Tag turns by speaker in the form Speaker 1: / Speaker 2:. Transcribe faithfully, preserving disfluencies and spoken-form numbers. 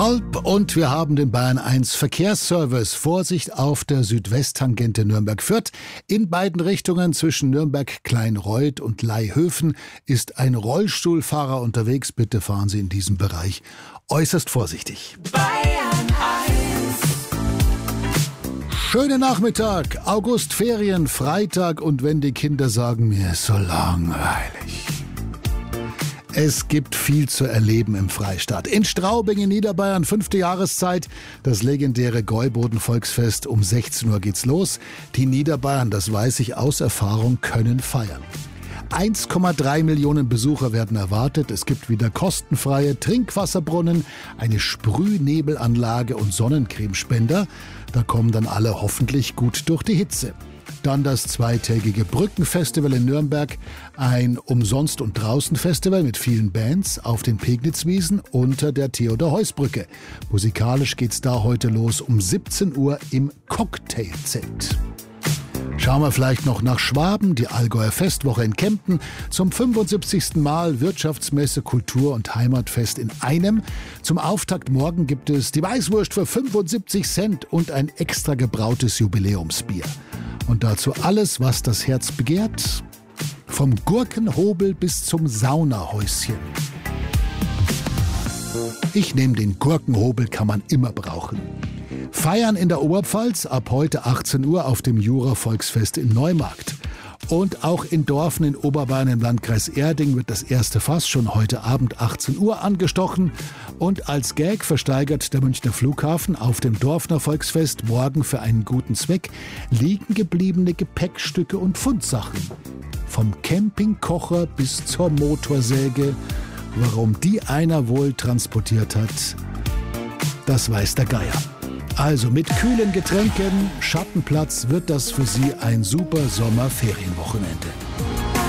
Speaker 1: Und wir haben den Bayern eins Verkehrsservice. Vorsicht auf der Südwesttangente Nürnberg-Fürth. In beiden Richtungen zwischen Nürnberg-Kleinreuth und Laihöfen ist ein Rollstuhlfahrer unterwegs. Bitte fahren Sie in diesem Bereich äußerst vorsichtig.
Speaker 2: Bayern eins.
Speaker 1: Schönen Nachmittag, Augustferien, Freitag und wenn die Kinder sagen, mir ist so langweilig. Es gibt viel zu erleben im Freistaat. In Straubing in Niederbayern, fünfte Jahreszeit, das legendäre Gäuboden-Volksfest. Um sechzehn Uhr geht's los. Die Niederbayern, das weiß ich aus Erfahrung, können feiern. eins Komma drei Millionen Besucher werden erwartet. Es gibt wieder kostenfreie Trinkwasserbrunnen, eine Sprühnebelanlage und Sonnencremespender. Da kommen dann alle hoffentlich gut durch die Hitze. Dann das zweitägige Brückenfestival in Nürnberg, ein Umsonst- und Draußen-Festival mit vielen Bands auf den Pegnitzwiesen unter der Theodor-Heuss-Brücke. Musikalisch geht's da heute los um siebzehn Uhr im Cocktailzelt. Schauen wir vielleicht noch nach Schwaben, die Allgäuer Festwoche in Kempten, zum fünfundsiebzigsten Mal Wirtschaftsmesse, Kultur- und Heimatfest in einem. Zum Auftakt morgen gibt es die Weißwurst für fünfundsiebzig Cent und ein extra gebrautes Jubiläumsbier. Und dazu alles, was das Herz begehrt, vom Gurkenhobel bis zum Saunahäuschen. Ich nehme den Gurkenhobel, kann man immer brauchen. Feiern in der Oberpfalz ab heute achtzehn Uhr auf dem Jura-Volksfest in Neumarkt. Und auch in Dorfen in Oberbayern im Landkreis Erding wird das erste Fass schon heute Abend achtzehn Uhr angestochen. Und als Gag versteigert der Münchner Flughafen auf dem Dorfner Volksfest morgen für einen guten Zweck liegen gebliebene Gepäckstücke und Fundsachen. Vom Campingkocher bis zur Motorsäge. Warum die einer wohl transportiert hat, das weiß der Geier. Also mit kühlen Getränken, Schattenplatz wird das für Sie ein super Sommerferienwochenende.